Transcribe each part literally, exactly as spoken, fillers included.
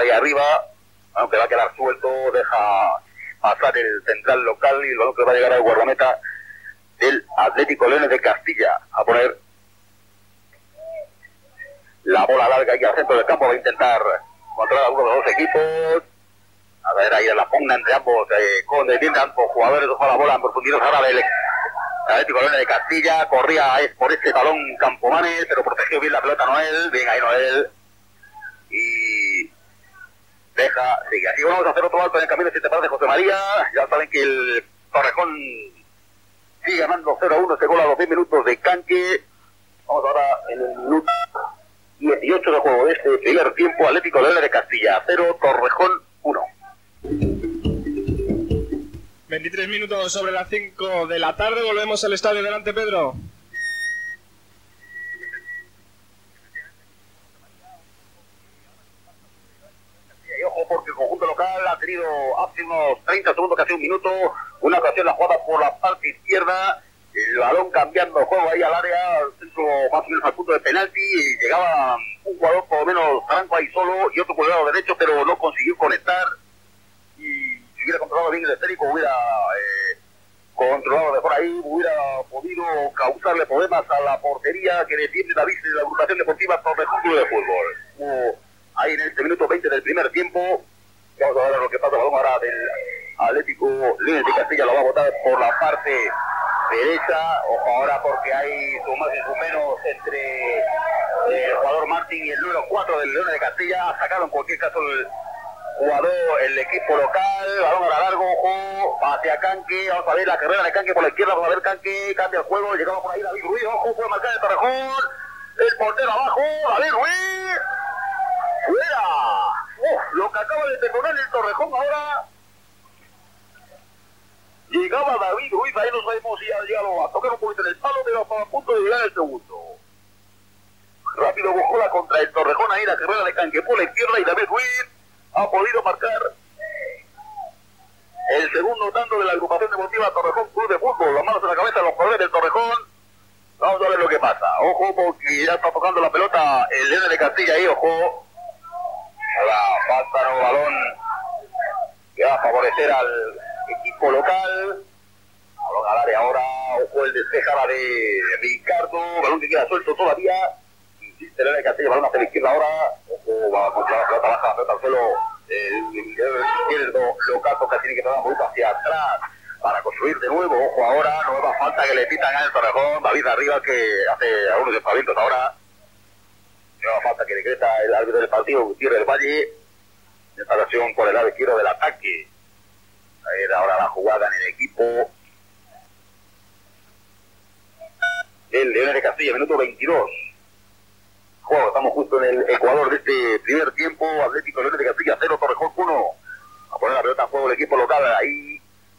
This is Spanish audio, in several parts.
ahí arriba, aunque va a quedar suelto, deja pasar el central local y el balón que va a llegar al guardameta del Atlético Leones de Castilla a poner la bola larga aquí al centro del campo. Va a intentar controlar a uno de los dos equipos. A ver, ahí la pugna entre ambos, eh, con de ambos jugadores, ojo la bola en profundidad ahora del Atlético Leones de Castilla. Corría es por este balón Campomanes, pero protegió bien la pelota Noel. Bien ahí Noel. Y deja, sigue. Así vamos a hacer otro alto en el camino, si te parece, José María. Ya saben que el Torrejón sigue ganando cero a uno, este gol a los diez minutos de canque. Vamos ahora en el minuto dieciocho de juego de este primer tiempo. Atlético Leones de Castilla cero, Torrejón uno. veintitrés minutos sobre las cinco de la tarde, volvemos al estadio. Delante, Pedro. Y ojo, porque el conjunto local ha tenido hace unos treinta segundos, casi un minuto, una ocasión la jugada por la parte izquierda, el balón cambiando juego ahí al área, al centro más o menos al punto de penalti, y llegaba un jugador por lo menos franco ahí solo y otro por el lado derecho, pero no consiguió conectar. Y si hubiera controlado bien el esférico, hubiera eh, controlado mejor ahí, hubiera podido causarle problemas a la portería que defiende David de la agrupación deportiva Torrejón Club de Fútbol. Uh, ahí en este minuto veinte del primer tiempo. Vamos a ver lo que pasa, balón ahora del Atlético Leones de Castilla, lo va a botar por la parte derecha. Ojo ahora porque hay su más y su menos entre el jugador Martín y el número cuatro del Leones de Castilla. Ha sacado en cualquier caso el jugador, el equipo local. Balón ahora largo, ojo, hacia Canque. Vamos a ver la carrera de Canque por la izquierda. Vamos a ver Canque, cambia el juego. Llegamos por ahí David Ruiz, ojo, puede marcar el Torrejón. El portero abajo, David Ruiz. ¡Fuera! Uf, lo que acaba de perdonar el Torrejón ahora. Llegaba David Ruiz, ahí no sabemos si ha llegado a tocar un poquito en el palo, pero estaba a punto de llegar el segundo. Rápido buscó la contra el Torrejón ahí, la carrera de Canque por la izquierda, y David Ruiz ha podido marcar el segundo tanto de la agrupación deportiva Torrejón Club de Fútbol. Las manos en la cabeza de los jugadores del Torrejón. Vamos a ver lo que pasa. Ojo, porque ya está tocando la pelota el Leones de Castilla ahí, ojo. Ahora falta un balón que va a favorecer al equipo local. Balón al área ahora, ojo el despeja de Ricardo, balón que queda suelto todavía. Insiste el Leones de Castilla, balón hacia la izquierda ahora. Ojo, va a controlar la pelota baja, la pelota al suelo. El izquierdo local toca, tiene que dar un poquito hacia atrás para construir de nuevo. Ojo ahora, nueva falta que le pitan al Torrejón. David arriba que hace algunos despavientos ahora. Nueva falta que decreta el árbitro del partido, Gutiérrez del Valle. En esta ocasión por el lado izquierdo del ataque. Ahí era ahora la jugada en el equipo el Leones de Castilla, minuto veintidós. Juego, estamos justo en el Ecuador de este primer tiempo. Atlético Leones de Castilla cero, Torrejón uno. A poner la pelota en juego el equipo local ahí.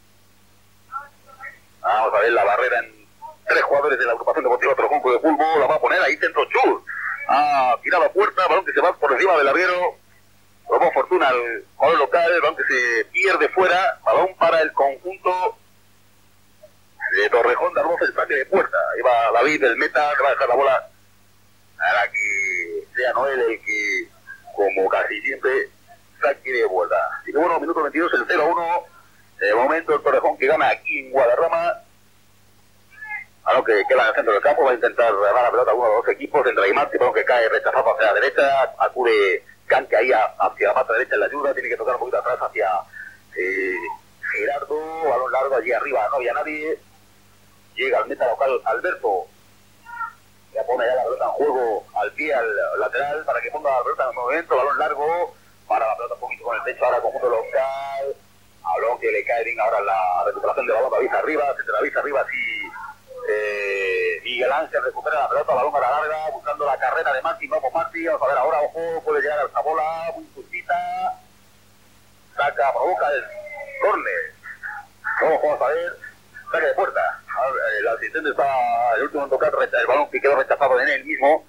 Vamos a ver la barrera en tres jugadores de la agrupación deportiva Torrejón Club de Fútbol. La va a poner ahí centro Chur. Ha tirado a puerta, balón que se va por encima del larguero. Probó fortuna al jugador local, el balón que se pierde fuera. Balón para el conjunto de Torrejón, damos el saque de puerta. Ahí va David, el meta, que va a dejar la bola para que sea Noel el que, como casi siempre, saque de vuelta. Y bueno, minuto veintidós, el cero a uno. De momento el Torrejón que gana aquí en Guadarrama. A lo que queda en el centro del campo, va a intentar ganar la pelota a uno de los dos equipos. Entra Guimarte, balón que cae rechazado hacia la derecha. Acude Canque ahí hacia la pata derecha en la ayuda. Tiene que tocar un poquito atrás hacia eh, Gerardo. Balón largo allí arriba, no había nadie. Llega al meta local Alberto. Ya pone ya la pelota en juego al pie, al lateral, para que ponga la pelota en el movimiento. Balón largo, para la pelota un poquito con el techo ahora, conjunto local. Balón que le cae bien ahora la recuperación de balón. David arriba, se David arriba, así. Eh, Miguel Ángel recupera la pelota, balón a la larga, buscando la carrera de Martín. Vamos Martín, vamos a ver ahora, ojo, puede llegar a esta bola, muy justita. Saca, provoca el córner. Ojo, vamos a ver, saque de puerta. El asistente está el último en tocar el balón que quedó rechazado en él mismo.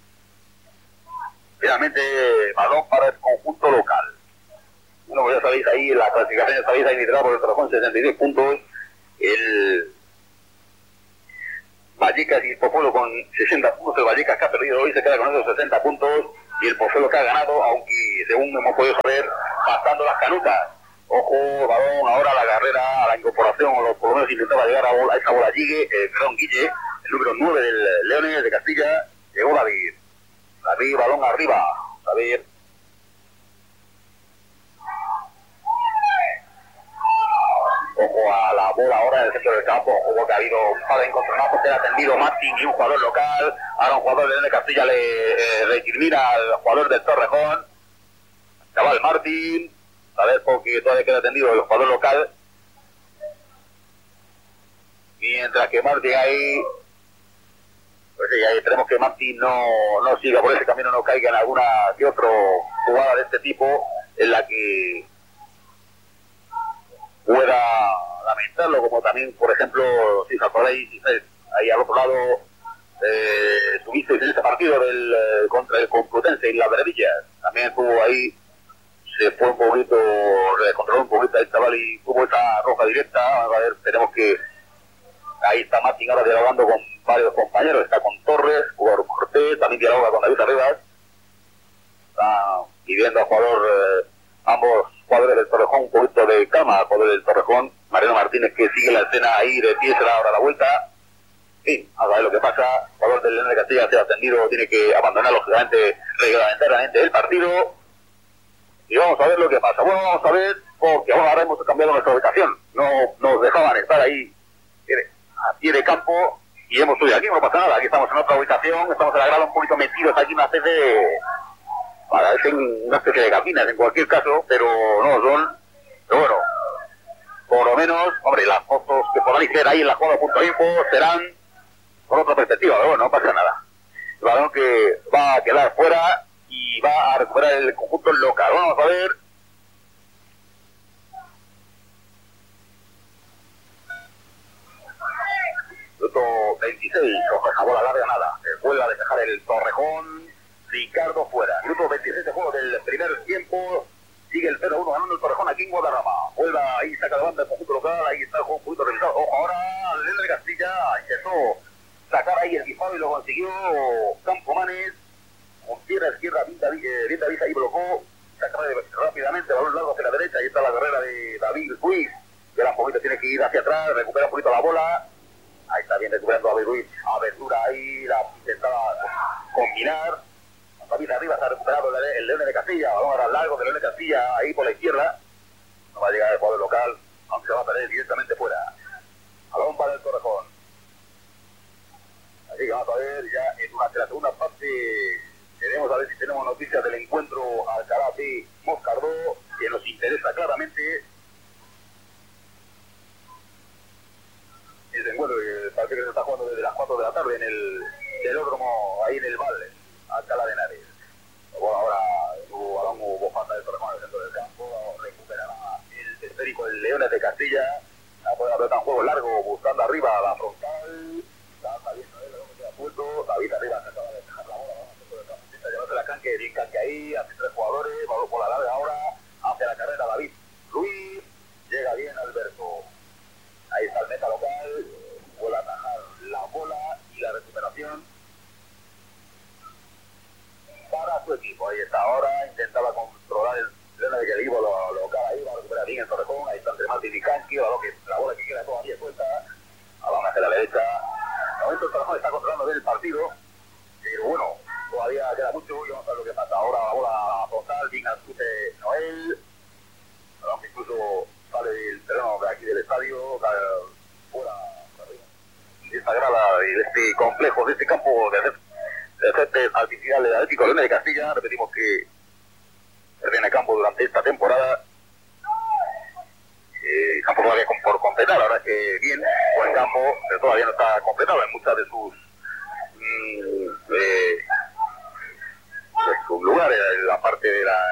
Finalmente, balón para el conjunto local. Bueno, pues ya sabéis ahí, la clasificación ya sabéis ahí liderada por el Torrejón, sesenta y diez puntos. El Vallecas y el Pozuelo con sesenta puntos. El Vallecas que ha perdido hoy se queda con esos sesenta puntos. Y el Pozuelo que ha ganado, aunque y según hemos podido saber, pasando las canutas. Ojo, balón, ahora la carrera, a la incorporación, o por lo menos intentaba llegar a, bola, a esa bola Guille, eh, perdón, Guille, el número nueve del Leones de Castilla, llegó David. David, balón arriba, David. Ojo a la bola ahora en el centro del campo, ojo que ha habido un par de encontronazos, que ha atendido Martín y un jugador local, ahora un jugador de Leones de Castilla le eh, recrimina al jugador del Torrejón, chaval Martín, a ver porque todavía queda atendido el jugador local, mientras que Martín ahí, pues sí, ahí tenemos que Martín no, no siga por ese camino, no caiga en alguna que otra jugada de este tipo en la que pueda lamentarlo, como también, por ejemplo, si os acordáis, ahí al otro lado eh, tuvisteis en ese partido del, eh, contra el Complutense y las Verdillas, también estuvo ahí, se fue un poquito, le controló un poquito el chaval y tuvo esa roja directa. A ver, tenemos que, ahí está Martín ahora dialogando con varios compañeros, está con Torres, jugador Cortés, también dialoga con David Arribas, está pidiendo al jugador, eh, ambos jugadores del Torrejón un poquito de calma, al jugador del Torrejón, Mariano Martínez, que sigue la escena ahí de pie, se da ahora la vuelta. Sí, a ver lo que pasa, el jugador del León de Castilla se ha atendido, tiene que abandonar lógicamente reglamentariamente el partido. Y vamos a ver lo que pasa. Bueno, vamos a ver, porque ahora hemos cambiado nuestra ubicación. No nos dejaban estar ahí a pie de campo y hemos subido aquí, no pasa nada. Aquí estamos en otra ubicación, estamos en la grada un poquito metidos aquí, una especie de... parecen una especie de cabinas en cualquier caso, pero no son. Pero bueno, por lo menos, hombre, las fotos que podáis ver ahí en la jugada punto info serán con otra perspectiva, pero bueno, no pasa nada. El balón que va a quedar fuera y va a recuperar el conjunto local. Vamos a ver. Minuto veintiséis, ojo, bola larga, nada. Se vuelve a despejar el Torrejón. Ricardo fuera. Minuto veintiséis de juego del primer tiempo. Sigue el cero uno ganando el Torrejón aquí en Guadarrama. Vuelve ahí, saca de banda el conjunto local. Ahí está el juego un poquito revisado. Ojo, ahora el León de Castilla intentó sacar ahí el disparo y lo consiguió Campomanes. Con pierna izquierda, bien David, bien David ahí blocó, saca rápidamente, balón largo hacia la derecha, ahí está la carrera de David Ruiz, que era un poquito, tiene que ir hacia atrás, recupera un poquito la bola, ahí está bien recuperando David Ruiz, abertura ahí, la intentaba combinar, David arriba se ha recuperado el, el León de Castilla, balón ahora largo del León de Castilla, ahí por la izquierda, no va a llegar el jugador local, aunque se va a perder directamente fuera, balón para el Torrejón, así que vamos a ver ya en durante la segunda parte. Queremos a ver si tenemos noticias del encuentro Alcalá de Moscardó, que nos interesa claramente. Ese encuentro que parece que se está jugando desde las cuatro de la tarde en el velódromo, ahí en el Valle, Alcalá de Henares. Bueno, ahora hubo balón, hubo falta del Torrejón en el centro del campo, recuperará el esférico del Leones de Castilla, a poder apretar un juego largo, buscando arriba la frontal, está bien, suelto, David arriba se acaba de dejar la bola, llevarse la canque, bien canque ahí, hace tres jugadores, balón por la larga ahora, hace la carrera David Ruiz, llega bien Alberto, ahí está el meta local, vuelve a atajar la bola y la recuperación para su equipo, ahí está ahora, intentaba controlar el León de equipo lo, local ahí, va a recuperar bien el Torrejón, ahí está entre Martín y Canque, balón que, la bola que queda todavía suelta, balón hacia la derecha, de momento el Torrejón está controlando bien el partido, pero bueno, todavía queda mucho y vamos a ver lo que pasa. Ahora la bola frontal, bien al chute Noel, aunque incluso sale del terreno de aquí del estadio, fuera de esta grada, de este complejo, de este campo de, de césped artificial del Atlético Leones de Castilla. Repetimos que termina el campo durante esta temporada. Eh, campo todavía por completar, la verdad es que bien, buen campo, pero todavía no está completado en muchas de sus mmm, eh, de sus lugares, en la parte de la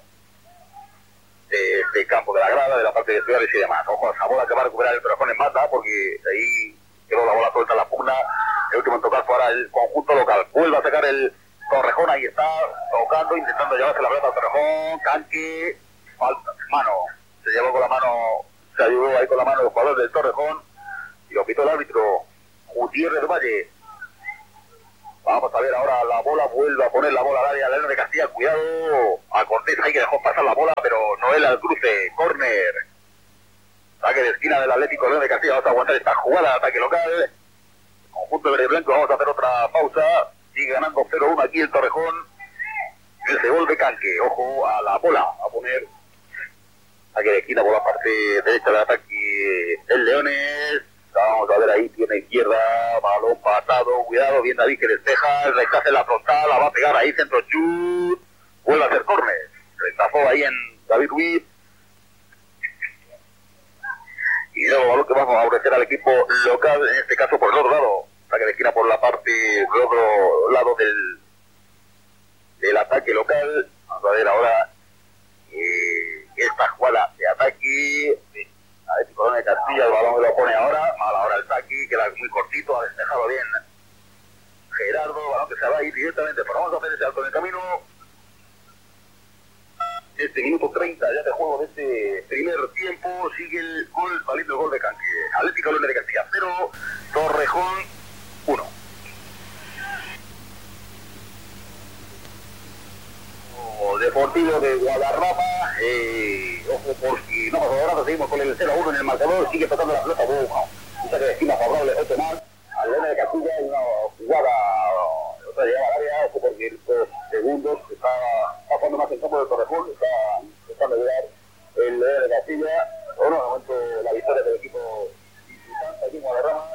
de este campo de la grada, de la parte de ciudades y demás. Ojo a esa bola que va a recuperar el Torrejón en mata, porque ahí quedó la bola suelta en la pugna. El último en tocar fue ahora el conjunto local. Vuelve a sacar el Torrejón, ahí está, tocando, intentando llevarse la pelota al Torrejón. Canque, falta, mano, se llevó con la mano, se ayudó ahí con la mano el jugador del Torrejón y lo pitó el árbitro Gutiérrez Valle. Vamos a ver ahora la bola, vuelve a poner la bola al área, León de Castilla, cuidado, a Cortés ahí que dejó pasar la bola, pero Noel al cruce, córner, saque de esquina del Atlético León de Castilla, vamos a aguantar esta jugada de ataque local, conjunto de verde blanco, vamos a hacer otra pausa, sigue ganando cero uno aquí el Torrejón, ese gol de Canque, ojo a la bola, a poner, saque de esquina por la parte derecha del ataque el Leones. Vamos a ver ahí, tiene izquierda, balón pasado, cuidado, bien David que despeja, el rechace en la frontal, la va a pegar ahí, centro chut, vuelve a hacer córner, rechazó ahí en David Ruiz, y luego balón que vamos a ofrecer al equipo local, en este caso por el otro lado, saque de esquina por la parte del otro lado del, del ataque local, vamos a ver ahora eh, esta jugada de ataque, a ver si Corona de Castilla el balón lo pone ahora, mal ahora el saque, queda muy cortito, ha despejado bien Gerardo, balón que se va a ir directamente, pero vamos a hacer ese alto en el camino, este minuto treinta ya de juego de este primer tiempo, sigue el gol, valiendo el gol de Canque, Atlético León de Castilla cero, Torrejón uno. Deportivo de Guadarrama, eh, ojo porque no pasa ahora, seguimos con el cero a uno en el marcador, sigue tocando la pelota, bueno, un saque de esquina favorable, ocho más, al León de Castilla, una jugada, otra llegada al área, ojo porque estos segundos está pasando más en campo del Torrejón, está intentando llegar el León de Castilla, bueno, de momento la victoria del equipo visitante aquí en Guadarrama,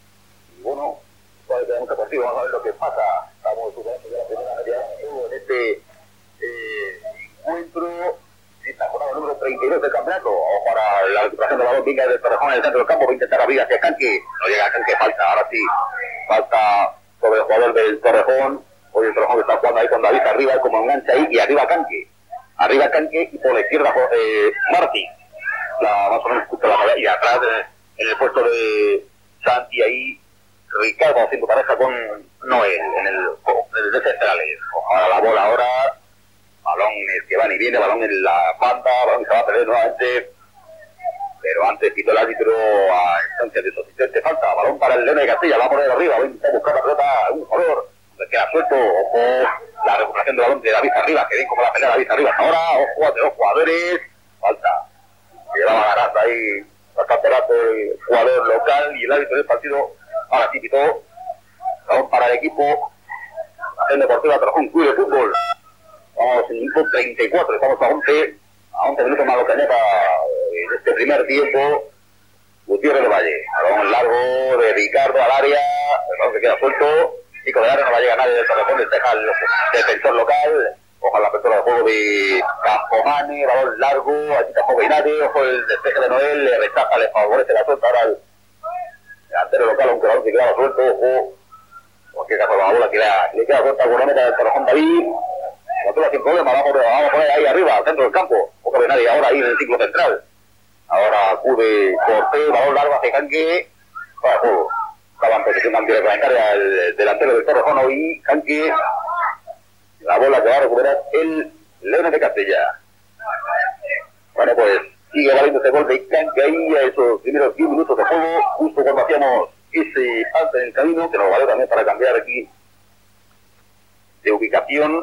y bueno, todavía queda mucho partido, vamos a ver lo que pasa, estamos superando ya la primera media en este Eh, encuentro esta jornada número treinta y dos del campeonato, o para la recuperación del balón venga del Torrejón en el centro del campo, va a intentar abrir hacia Canque, no llega a Canque, falta, ahora sí, falta sobre el jugador del Torrejón, hoy el Torrejón está jugando ahí con David arriba, como engancha ahí, y arriba Canque, arriba Canque, y por la izquierda eh, Martí, la, más o menos justo la y atrás eh, en el puesto de Santi ahí, Ricardo haciendo pareja con Noel en el, en el centrales, ojalá la bola ahora, balón que va y viene, balón en la banda, balón que se va a perder nuevamente, pero antes quitó el árbitro a instancia de su asistente, falta, balón para el León de Castilla, va a poner arriba, va a intentar buscar la pelota, un jugador, se queda suelto, ojo, la recuperación del balón de David Arriba, que bien como la pelea de David Arriba, ahora, ojo, a dos jugadores, falta, que llevaba garata ahí, bastante rato el jugador local y el árbitro del partido, ahora sí quitó, balón para el equipo, la Deportiva Torrejón Club de Fútbol. Vamos en el minuto treinta y cuatro, estamos a once, a once minutos más lo que añada en este primer tiempo. Gutiérrez de Valle, balón largo de Ricardo al área, el balón se queda suelto, y con el área no va a llegar nadie del Torrejón, despeja el defensor local, ojalá la apertura de juego de Campomani, balón largo, aquí tampoco hay nadie, ojo el despeje de Noel, le rechaza, le favorece la suelta ahora al delantero local, aunque el balón se queda suelto, ojo, porque caso la bola que le queda suelta alguna meta del Torrejón David. Nosotros sin problema, vamos, vamos a poner ahí arriba, al centro del campo, poco de nadie, ahora ahí en el ciclo central. Ahora acude Cortés, balón largo hacia Canque, para juego. Estaba en posición antirreglamentaria el delantero del Torrejón y Canque, la bola que va a recuperar el León de Castilla. Bueno, pues sigue valiendo ese gol de Canque ahí a esos primeros diez minutos de juego, justo cuando hacíamos ese alto en el camino, que nos valió también para cambiar aquí de ubicación.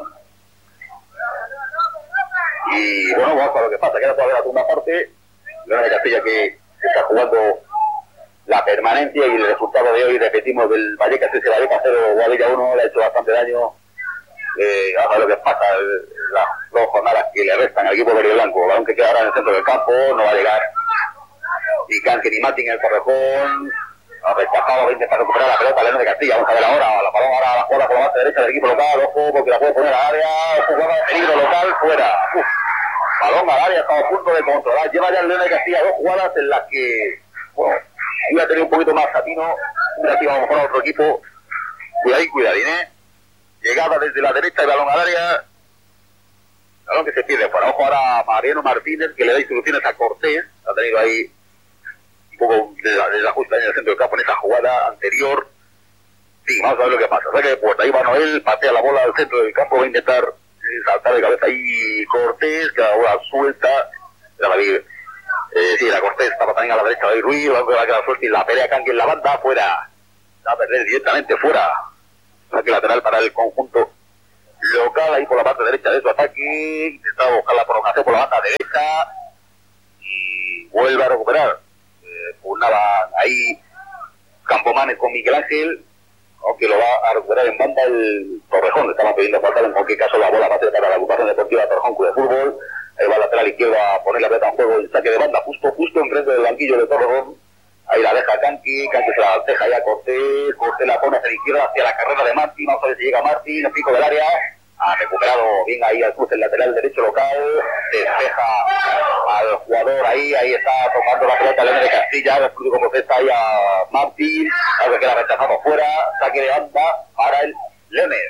Y bueno, vamos a ver lo que pasa, queda todavía la segunda parte, León de Castilla que está jugando la permanencia y el resultado de hoy, repetimos, del Vallecas ese Vallecas cero, Guadilla uno, le ha hecho bastante daño, eh, vamos a ver lo que pasa, el, las dos jornadas que le restan al equipo verde y blanco, balón que queda ahora en el centro del campo, no va a llegar ni Canque ni Martín en el Torrejón, ha rechazado, va a intentar recuperar la pelota León de Castilla, vamos a ver ahora, la balón ahora la jugada por la base derecha del equipo local, ojo, porque la puede poner al área, jugada de peligro local, fuera, uf, balón al área, estamos a punto de controlar, lleva ya el León de Castilla dos jugadas en las que, bueno, iba a tener un poquito más Satino, una aquí vamos a mejor a otro equipo, cuidadín, cuidadín, eh, llegada desde la derecha, el balón al área, balón que se pierde fuera, ojo ahora a Mariano Martínez, que le da instrucciones a Cortés, ha tenido ahí un poco de la, de la justa en el centro del campo en esa jugada anterior. Sí, vamos a ver lo que pasa. Saque de puerta, ahí va Noel, patea la bola al centro del campo, va a intentar eh, saltar de cabeza ahí Cortés, que la bola suelta, la David, eh, sí, la Cortés estaba también a la derecha de Ruiz, va a quedar suelta y la pelea Canque en la banda, fuera, va a perder directamente fuera. saque lateral para el conjunto local, ahí por la parte derecha de su ataque, intentaba buscar la prolongación por la banda derecha, y vuelve a recuperar. Eh, pugnaban ahí Campomanes con Miguel Ángel, aunque lo va a recuperar en banda el Torrejón. Le estaba pidiendo falta, en cualquier caso la bola va a ser para la agrupación deportiva Torrejón Club de Fútbol. Ahí va lateral izquierda a poner la pelota en juego, el saque de banda justo, justo enfrente del banquillo de Torrejón. Ahí la deja Canqui, Canqui se la deja ya a Cortés, Cortés la pone hacia la izquierda, hacia la carrera de Martín, vamos a ver si llega Martín, el pico del área, ha recuperado bien ahí al cruce el lateral derecho local, despeja al jugador ahí, ahí está tomando la pelota Leonel de Castilla, el cruce como está ahí a Martín, algo que queda rechazado fuera, saque de banda para el Leonel.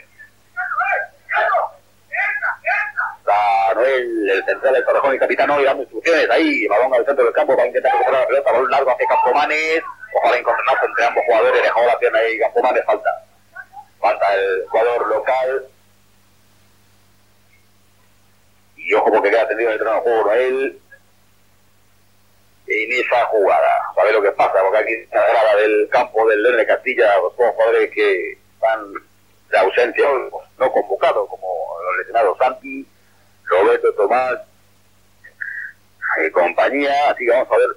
Está Noel, el central del Torrejón y capitán Noel dando instrucciones ahí, balón al centro del campo para intentar recuperar la pelota, balón largo hacia Campomanes, ojalá encontrarse entre ambos jugadores, dejó la pierna ahí Campomanes, falta. Falta el jugador local. Y ojo porque queda tendido en el terreno de juego Noel en esa jugada. A ver lo que pasa, porque aquí en la grada del campo del León de Castilla, los dos jugadores que están de ausencia, no convocados, como los lesionados Santi, Roberto, Tomás y compañía, así que vamos a ver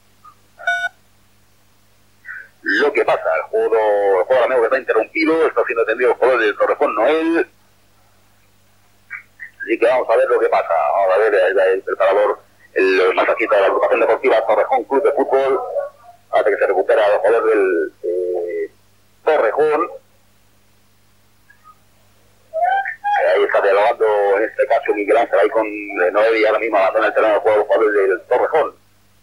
lo que pasa. El juego, el juego amigo que está interrumpido, está siendo atendido el jugador del Torrejón Noel, así que vamos a ver lo que pasa. Vamos a ver el, el preparador, el, el masajista de la agrupación deportiva Torrejón Club de Fútbol, hasta que se recupera el jugador del eh, Torrejón. Ahí está dialogando en este caso Miguel Ángel ahí con eh, Noel, y ahora mismo abandona el terreno de juego los jugadores del Torrejón.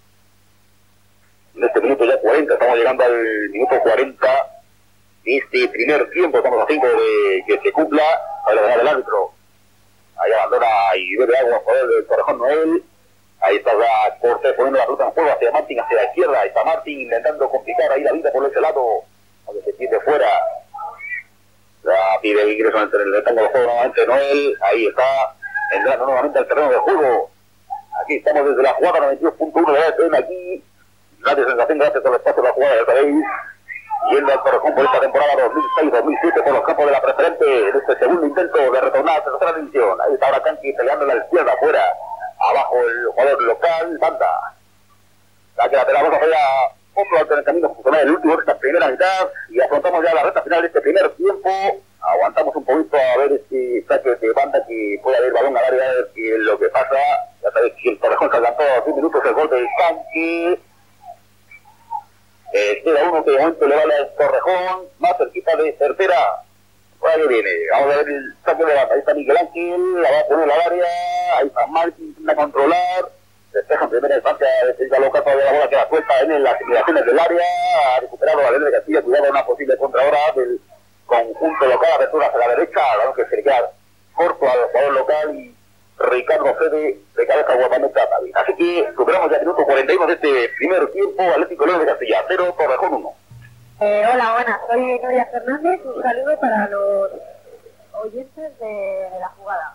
En este minuto ya cuarenta, estamos llegando al minuto cuarenta de este primer tiempo, estamos a cinco de que se cumpla, a ver el árbitro. Ahí abandona y bebe agua el jugador del Torrejón Noel. Ahí está ya Cortés poniendo la ruta en juego hacia Martín, hacia la izquierda. Ahí está Martín intentando complicar ahí la vida por ese lado, aunque se tiende fuera. Ya pide el ingreso en el rectángulo de juego nuevamente Noel. Ahí está entrando nuevamente al terreno de juego. Aquí estamos desde la jugada noventa y dos punto uno de la E T M aquí. Gracias sensación, gracias por el espacio de la jugada, ya sabéis. Yendo al Torrejón por esta temporada dos mil seis dos mil siete por los campos de la preferente en este segundo intento de retornar a la tercera división. Ahí está ahora Canqui peleando en la izquierda afuera. Abajo el jugador local, banda. La que lateral, vamos a hacer otro alternamiento funcional el último de esta primera mitad y afrontamos ya la recta final de este primer tiempo. Aguantamos un poquito a ver este saque de banda que puede haber balón al área, a ver qué es lo que pasa. Ya sabéis que el Torrejón se adelantó a diez minutos el gol de Canqui. Eh, queda uno que de momento le vale al Torrejón, más cerquita de tercera. Por ahí viene, vamos a ver el saque de banda. Ahí está Miguel Ángel, la va a poner al área. Ahí está Martín, intenta controlar. Despeja en primera instancia, defensa local todavía la bola queda suelta en las simulaciones del área. Ha recuperado a Leonel de Castilla, cuidado una posible contra ahora del conjunto local, apertura hacia la derecha, la que se le queda corto al jugador local y Ricardo Fede de cabeza guapamente a Tavi. Así que superamos ya el minuto cuarenta y uno de este primer tiempo. Atlético León de Castilla cero, Torrejón uno. Eh, hola, buenas, soy Noria Fernández, un saludo para los oyentes de, de la jugada.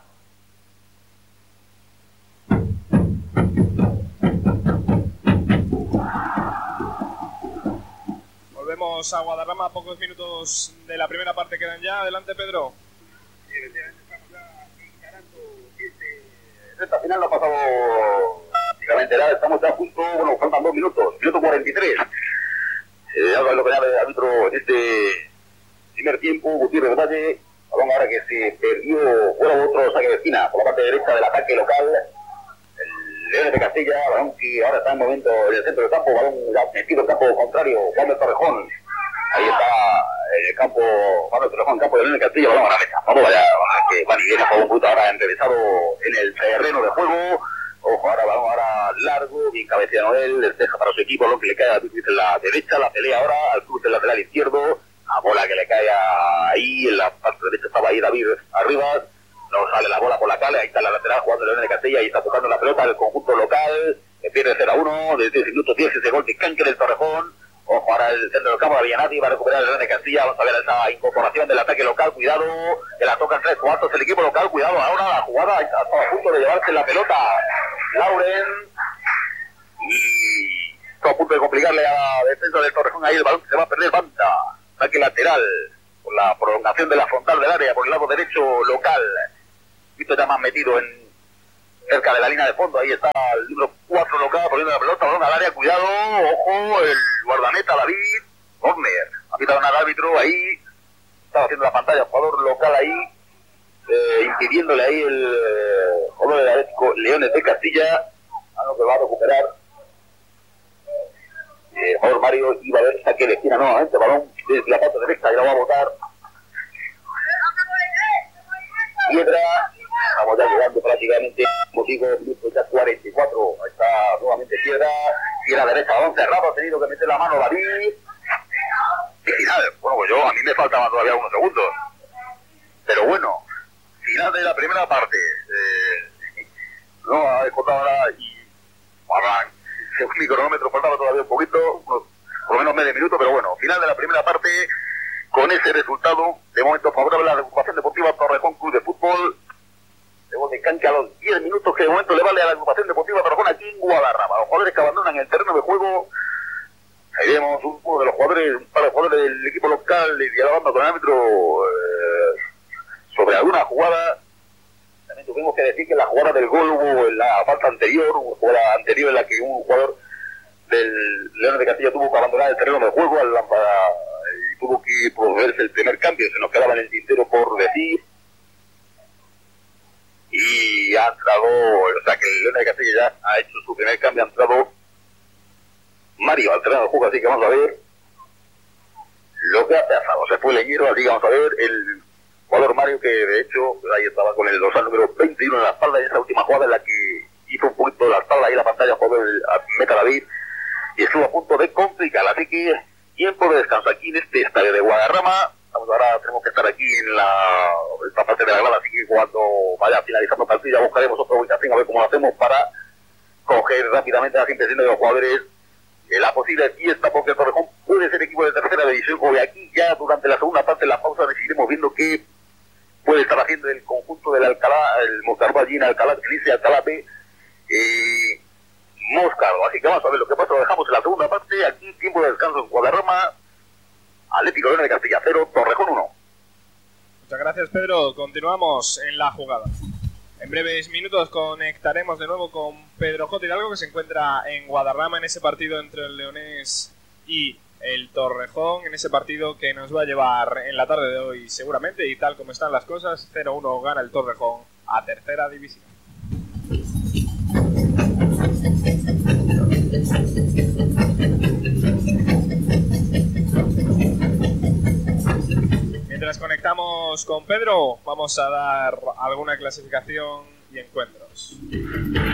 Volvemos a Guadarrama, pocos minutos de la primera parte quedan ya. Adelante, Pedro. Sí, estamos ya encarando este... Esta final no ha pasado prácticamente nada, estamos ya justo, bueno, faltan dos minutos, minuto cuarenta y tres. Eh, algo es lo que llama el árbitro en este primer tiempo, Gutiérrez Valle, balón ahora que se perdió, fuera otro saque de esquina por la parte derecha del ataque local. Leones de Castilla, balón que ahora está en momento en el centro del campo, balón metido en campo contrario, Juan del Torrejón. Ahí está el campo, Juan del Torrejón, campo de Leones de Castilla, balón a la mesa. Vamos allá, que Juan y viene por un punto ahora enrevesado en el terreno de juego. Ojo, ahora balón ahora largo, bien cabeceado Noel, despeja para su equipo, lo que le cae a la derecha, la pelea ahora al cruce lateral izquierdo, a bola que le cae ahí, en la parte derecha estaba ahí David arriba. No sale la bola por la calle, ahí está la lateral jugando León de Castilla, ahí está tocando la pelota del conjunto local, que pierde cero a uno, desde el minuto diez ese gol de Canque del Torrejón. Ojo, ahora el centro del campo de Villanati va a recuperar el León de Castilla, vamos a ver esa incorporación del ataque local, cuidado, que la tocan tres cuartos el equipo local, cuidado, ahora la jugada está a punto de llevarse la pelota Lauren, y está a punto de complicarle a la defensa del Torrejón, ahí el balón se va a perder, banda, ataque lateral. Por la prolongación de la frontal del área por el lado derecho local. Visto ya más metido en cerca de la línea de fondo, ahí está el número cuatro local poniendo la pelota, balón al área, cuidado, ojo, el guardameta David, corner, ha pitado al árbitro ahí, estaba haciendo la pantalla, jugador local ahí, eh, impidiéndole ahí el eh, jugador del Atlético Leones de Castilla, a lo que va a recuperar. Eh, el jugador Mario iba a ver saque de esquina nuevamente, balón desde la parte derecha y la va a botar. Piedra. Estamos ya llegando prácticamente, como digo, minutos ya cuarenta y cuatro. Ahí está nuevamente Piedra. Y a la derecha, balón cerrado, ha tenido que meter la mano David. Y final, bueno, pues yo, a mí me faltaban todavía unos segundos. Pero bueno, final de la primera parte. Eh, no ha descontado nada y para, según mi cronómetro faltaba todavía un poquito, unos, por lo menos medio minuto, pero bueno, final de la primera parte con ese resultado, de momento favorable a la agrupación deportiva Torrejón Club de Fútbol. Luego de cancha a los diez minutos que de momento le vale a la agrupación deportiva Torrejón aquí en Guadarrama. Los jugadores que abandonan el terreno de juego, ahí vemos uno de los jugadores, un par de jugadores del equipo local dialogando con el árbitro eh, sobre alguna jugada. También tuvimos que decir que la jugada del gol hubo en la falta anterior, una jugada anterior en la que un jugador del Leones de Castilla tuvo que abandonar el terreno de juego al, para, y tuvo que proveerse el primer cambio, se nos quedaba en el tintero por decir. Y ha entrado, o sea que el Leones de Castilla ya ha hecho su primer cambio, ha entrado Mario al terreno de juego, así que vamos a ver lo que ha pasado. Se fue Leñero, así que vamos a ver el jugador Mario, que de hecho ahí estaba con el dorsal número veintiuno en la espalda, y esa última jugada en la que hizo un poquito de la espalda ahí en la pantalla, jugador del Meta David, y estuvo a punto de complicar, así que tiempo de descanso aquí en este estadio de Guadarrama. Ahora tenemos que estar aquí en la esta parte de la grada, así que cuando vaya finalizando el partido ya buscaremos otra ubicación a ver cómo lo hacemos para coger rápidamente las impresiones de los jugadores de la posible fiesta, porque el Torrejón puede ser equipo de tercera división, o de aquí ya durante la segunda parte de la pausa decidiremos viendo qué puede estar haciendo el conjunto del Alcalá, el Moscardo allí en Alcalá, Felice, Alcalá B, eh, Moscardo. Así que vamos a ver lo que pasa, lo dejamos en la segunda parte, aquí tiempo de descanso en Guadarrama. Atlético Leones de Castilla cero, Torrejón uno. Muchas gracias, Pedro. Continuamos en la jugada. En breves minutos conectaremos de nuevo con Pedro J. Hidalgo, que se encuentra en Guadarrama en ese partido entre el Leonés y el Torrejón, en ese partido que nos va a llevar en la tarde de hoy seguramente, y tal como están las cosas, cero uno gana el Torrejón a tercera división. Mientras conectamos con Pedro, vamos a dar alguna clasificación y encuentros.